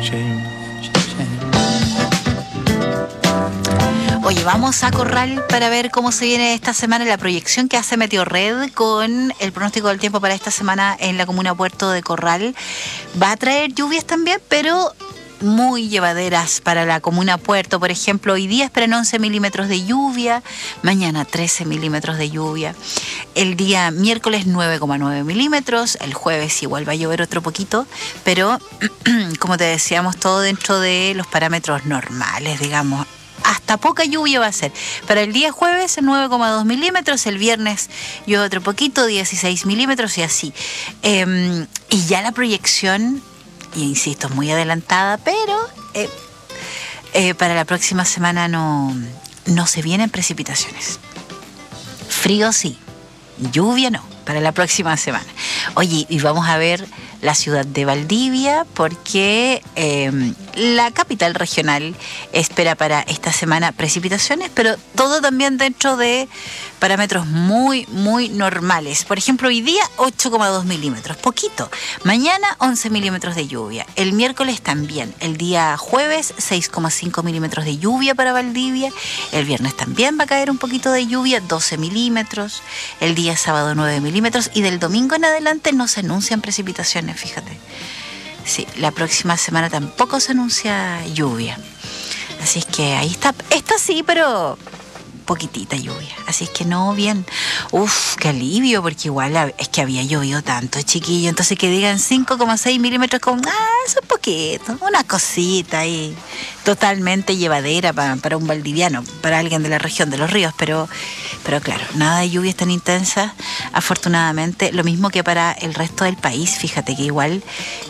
Oye, vamos a Corral para ver cómo se viene esta semana la proyección que hace Meteorred con el pronóstico del tiempo para esta semana en la comuna Puerto de Corral. Va a traer lluvias también, pero muy llevaderas para la comuna Puerto. Por ejemplo, hoy día esperan 11 milímetros de lluvia, mañana 13 milímetros de lluvia, el día miércoles 9,9 milímetros, el jueves igual va a llover otro poquito, pero como te decíamos, todo dentro de los parámetros normales, digamos. Hasta poca lluvia va a ser. Para el día jueves 9,2 milímetros, el viernes llueve otro poquito, 16 milímetros y así. Y ya la proyección, y insisto, muy adelantada, pero para la próxima semana no se vienen precipitaciones. Frío sí, lluvia no, para la próxima semana. Oye, y vamos a ver la ciudad de Valdivia, porque la capital regional espera para esta semana precipitaciones, pero todo también dentro de parámetros muy, muy normales. Por ejemplo, hoy día 8,2 milímetros, poquito. Mañana 11 milímetros de lluvia. El miércoles también. El día jueves 6,5 milímetros de lluvia para Valdivia. El viernes también va a caer un poquito de lluvia, 12 milímetros. El día sábado 9 milímetros. Y del domingo en adelante no se anuncian precipitaciones, fíjate. Sí, la próxima semana tampoco se anuncia lluvia. Así es que ahí está. Esta sí, pero poquitita lluvia. Así es que no, bien. Uf, qué alivio, porque igual es que había llovido tanto, chiquillo. Entonces que digan 5,6 milímetros, como, eso es poquito. Una cosita ahí. Totalmente llevadera para un valdiviano, para alguien de la región de los ríos. Pero claro, nada de lluvias tan intensas, afortunadamente. Lo mismo que para el resto del país. Fíjate que igual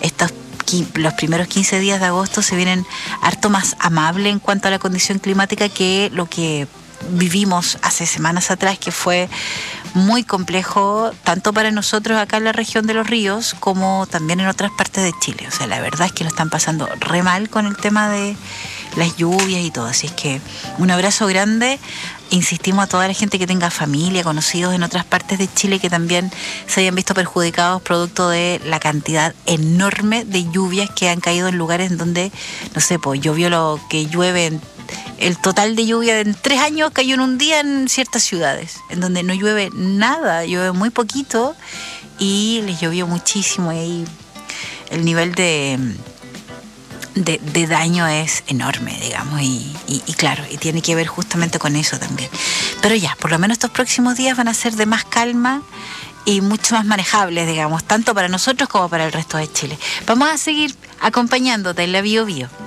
los primeros 15 días de agosto se vienen harto más amable en cuanto a la condición climática que lo que vivimos hace semanas atrás, que fue muy complejo tanto para nosotros acá en la región de los ríos como también en otras partes de Chile. O sea, la verdad es que lo están pasando re mal con el tema de las lluvias y todo. Así es que un abrazo grande. Insistimos a toda la gente que tenga familia, conocidos en otras partes de Chile que también se hayan visto perjudicados producto de la cantidad enorme de lluvias que han caído en lugares en donde, no sé, pues llovió lo que llueve el total de lluvia en 3 años cayó en un día en ciertas ciudades, en donde no llueve nada, llueve muy poquito y les llovió muchísimo y ahí el nivel de daño es enorme, digamos, y claro, y tiene que ver justamente con eso también. Pero ya, por lo menos estos próximos días van a ser de más calma y mucho más manejables, digamos, tanto para nosotros como para el resto de Chile. Vamos a seguir acompañándote en la Bio Bio.